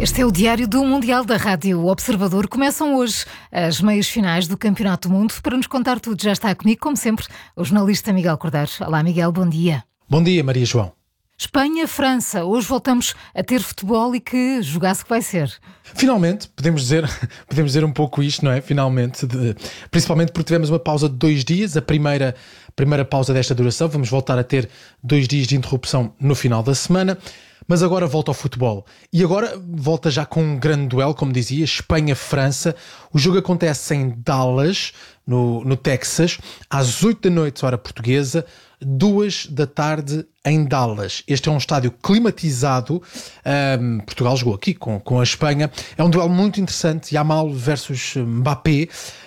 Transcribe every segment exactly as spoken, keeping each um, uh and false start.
Este é o Diário do Mundial da Rádio Observador. Começam hoje as meias finais do Campeonato do Mundo. Para nos contar tudo, já está comigo, como sempre, o jornalista Miguel Cordeiro. Olá, Miguel, bom dia. Bom dia, Maria João. Espanha, França. Hoje voltamos a ter futebol e que jogaço que vai ser. Finalmente, podemos dizer, podemos dizer um pouco isto, não é? Finalmente, de, principalmente porque tivemos uma pausa de dois dias, a primeira, primeira pausa desta duração. Vamos voltar a ter dois dias de interrupção no final da semana. Mas agora volta ao futebol. E agora volta já com um grande duelo, como dizia, Espanha-França. O jogo acontece em Dallas, no, no Texas, às oito da noite, hora portuguesa, duas da tarde em Dallas. Este é um estádio climatizado. Um, Portugal jogou aqui com, com a Espanha. É um duelo muito interessante. Yamal versus Mbappé.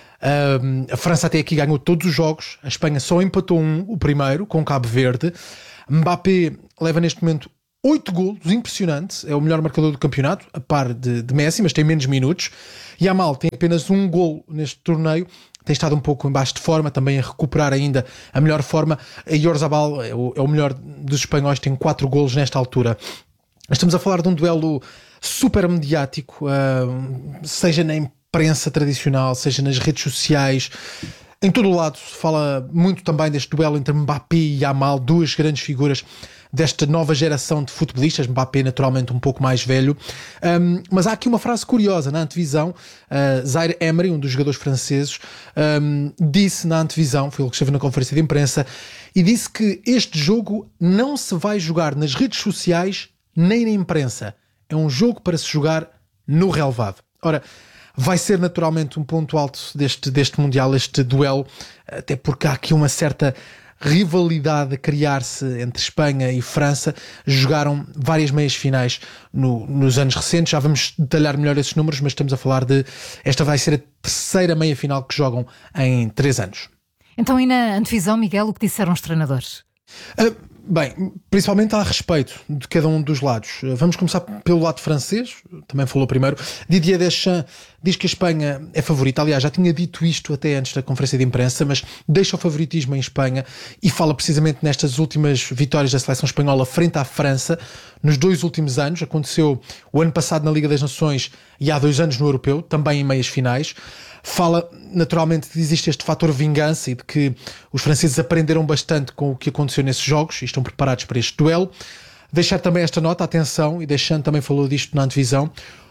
Um, a França até aqui ganhou todos os jogos. A Espanha só empatou um, o primeiro, com Cabo Verde. Mbappé leva neste momento oito golos, impressionante, é o melhor marcador do campeonato, a par de, de Messi, mas tem menos minutos. Yamal tem apenas um golo neste torneio, tem estado um pouco em baixo de forma, também a recuperar ainda a melhor forma. A Oyarzabal é o, é o melhor dos espanhóis, tem quatro golos nesta altura. Estamos a falar de um duelo super mediático, uh, seja na imprensa tradicional, seja nas redes sociais. Em todo o lado se fala muito também deste duelo entre Mbappé e Yamal, duas grandes figuras desta nova geração de futebolistas. Mbappé naturalmente um pouco mais velho, um, mas há aqui uma frase curiosa na antevisão. uh, Zaire Emery, um dos jogadores franceses, um, disse na antevisão, foi ele que esteve na conferência de imprensa, e disse que este jogo não se vai jogar nas redes sociais nem na imprensa, é um jogo para se jogar no relevado. Ora, vai ser naturalmente um ponto alto deste, deste Mundial, este duelo, até porque há aqui uma certa rivalidade a criar-se entre Espanha e França. Jogaram várias meias finais no, nos anos recentes, já vamos detalhar melhor esses números, mas estamos a falar de... Esta vai ser a terceira meia final que jogam em três anos. Então, e na antevisão, Miguel, o que disseram os treinadores? Uh, bem, principalmente a respeito de cada um dos lados. Vamos começar pelo lado francês, também falou primeiro. Didier Deschamps diz que a Espanha é favorita. Aliás, já tinha dito isto até antes da conferência de imprensa, mas deixa o favoritismo em Espanha e fala precisamente nestas últimas vitórias da seleção espanhola frente à França. Nos dois últimos anos, aconteceu o ano passado na Liga das Nações e há dois anos no Europeu, também em meias finais. Fala naturalmente que existe este fator vingança e de que os franceses aprenderam bastante com o que aconteceu nesses jogos e estão preparados para este duelo. Deixar também esta nota, atenção, e deixando também falou disto na antevisão.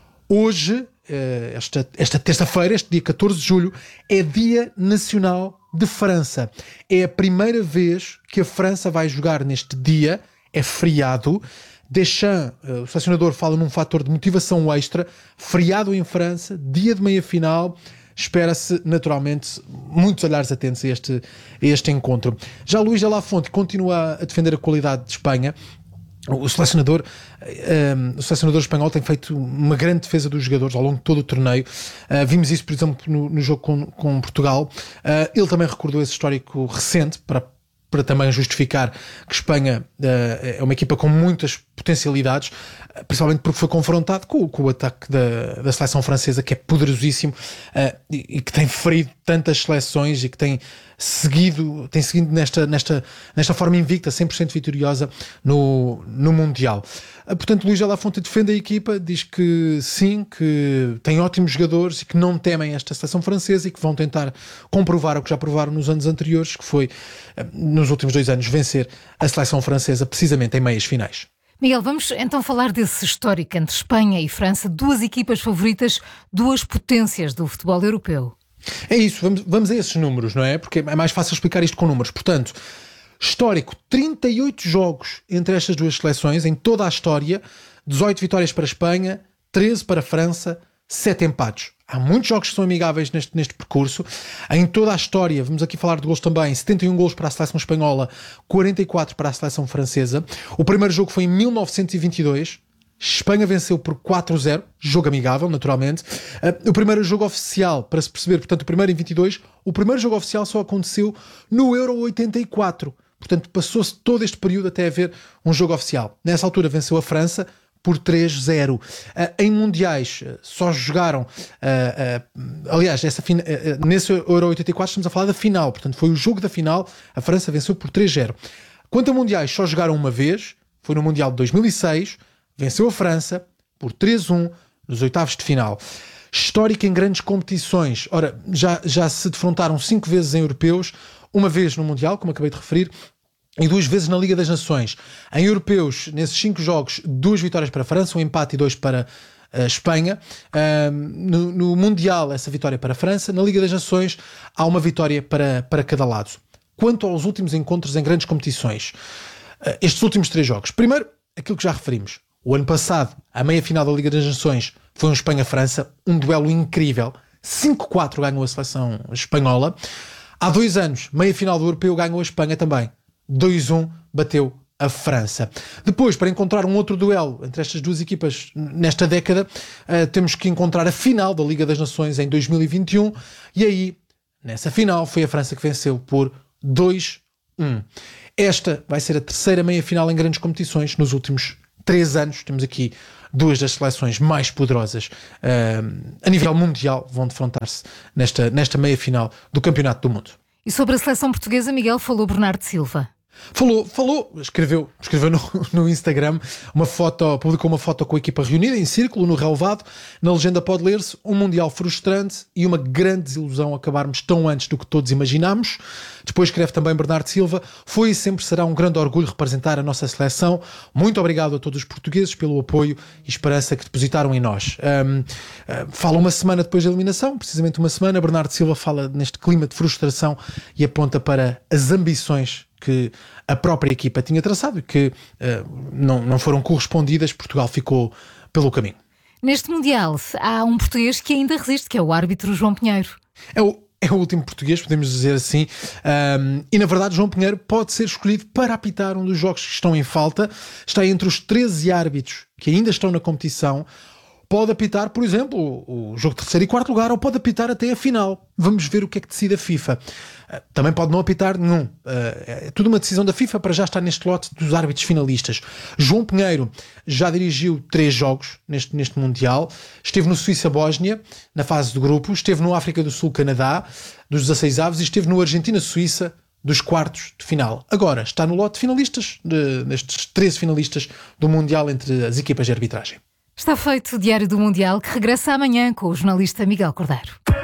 Hoje, esta, esta terça-feira, este dia catorze de julho, é Dia Nacional de França. É a primeira vez que a França vai jogar neste dia, é feriado. Deschamps, o selecionador, fala num fator de motivação extra, feriado em França, dia de meia-final. Espera-se, naturalmente, muitos olhares atentos a este, a este encontro. Já Luís de la Fuente continua a defender a qualidade de Espanha. O selecionador, um, o selecionador espanhol tem feito uma grande defesa dos jogadores ao longo de todo o torneio. Uh, vimos isso, por exemplo, no, no jogo com, com Portugal. Uh, ele também recordou esse histórico recente para para também justificar que Espanha uh, é uma equipa com muitas potencialidades, uh, principalmente porque foi confrontado com, com o ataque da, da seleção francesa, que é poderosíssimo, uh, e, e que tem ferido tantas seleções e que tem seguido, tem seguido nesta, nesta, nesta forma invicta, cem por cento vitoriosa no, no Mundial. Uh, portanto, Luís de la Fuente defende a equipa, diz que sim, que tem ótimos jogadores e que não temem esta seleção francesa e que vão tentar comprovar o que já provaram nos anos anteriores, que foi, uh, nos últimos dois anos, vencer a seleção francesa precisamente em meias finais. Miguel, vamos então falar desse histórico entre Espanha e França, duas equipas favoritas, duas potências do futebol europeu. É isso, vamos, vamos a esses números, não é? Porque é mais fácil explicar isto com números. Portanto, histórico, trinta e oito jogos entre estas duas seleções, em toda a história, dezoito vitórias para a Espanha, treze para a França, sete empates. Há muitos jogos que são amigáveis neste, neste percurso. Em toda a história, vamos aqui falar de gols também, setenta e um gols para a seleção espanhola, quarenta e quatro para a seleção francesa. O primeiro jogo foi em mil novecentos e vinte e dois. Espanha venceu por quatro a zero, jogo amigável, naturalmente. Uh, o primeiro jogo oficial, para se perceber, portanto, o primeiro em vinte e dois, o primeiro jogo oficial só aconteceu no Euro oitenta e quatro. Portanto, passou-se todo este período até haver um jogo oficial. Nessa altura venceu a França por três a zero. Uh, em mundiais, uh, só jogaram... Uh, uh, aliás, essa fina, uh, nesse Euro oitenta e quatro estamos a falar da final. Portanto, foi o jogo da final. A França venceu por três a zero. Quanto a mundiais, só jogaram uma vez. Foi no Mundial de dois mil e seis. Venceu a França por três a um dos oitavos de final. Histórica em grandes competições. Ora, já, já se defrontaram cinco vezes em europeus, uma vez no Mundial, como acabei de referir, e duas vezes na Liga das Nações. Em europeus, nesses cinco jogos, duas vitórias para a França, um empate e dois para a Espanha. Um, no, no Mundial, essa vitória para a França. Na Liga das Nações, há uma vitória para, para cada lado. Quanto aos últimos encontros em grandes competições, uh, estes últimos três jogos. Primeiro, aquilo que já referimos. O ano passado, a meia-final da Liga das Nações foi um Espanha-França, um duelo incrível. cinco a quatro ganhou a seleção espanhola. Há dois anos, meia-final do Europeu ganhou a Espanha também. dois a um bateu a França. Depois, para encontrar um outro duelo entre estas duas equipas nesta década, uh, temos que encontrar a final da Liga das Nações em dois mil e vinte e um, e aí, nessa final, foi a França que venceu por dois a um. Esta vai ser a terceira meia-final em grandes competições nos últimos três anos. Temos aqui duas das seleções mais poderosas uh, a nível mundial vão defrontar-se nesta, nesta meia-final do Campeonato do Mundo. E sobre a seleção portuguesa, Miguel, falou Bernardo Silva. Falou, falou, escreveu, escreveu no, no Instagram uma foto, publicou uma foto com a equipa reunida em círculo no relvado. Na legenda pode ler-se: um Mundial frustrante e uma grande desilusão acabarmos tão antes do que todos imaginámos. Depois escreve também Bernardo Silva: foi e sempre será um grande orgulho representar a nossa seleção. Muito obrigado a todos os portugueses pelo apoio e esperança que depositaram em nós. Um, uh, fala uma semana depois da eliminação, precisamente uma semana. Bernardo Silva fala neste clima de frustração e aponta para as ambições que a própria equipa tinha traçado e que uh, não, não foram correspondidas. Portugal ficou pelo caminho. Neste Mundial há um português que ainda resiste, que é o árbitro João Pinheiro. É o, é o último português, podemos dizer assim, um, e na verdade João Pinheiro pode ser escolhido para apitar um dos jogos que estão em falta. Está entre os treze árbitros que ainda estão na competição. Pode apitar, por exemplo, o jogo de terceiro e quarto lugar, ou pode apitar até a final. Vamos ver o que é que decide a FIFA. Também pode não apitar nenhum. É tudo uma decisão da FIFA, para já estar neste lote dos árbitros finalistas. João Pinheiro já dirigiu três jogos neste, neste Mundial. Esteve no Suíça-Bósnia, na fase de grupo. Esteve no África do Sul-Canadá, dos dezasseis avos. E esteve no Argentina-Suíça, dos quartos de final. Agora está no lote de finalistas, de, destes treze finalistas do Mundial entre as equipas de arbitragem. Está feito o Diário do Mundial, que regressa amanhã com o jornalista Miguel Cordeiro.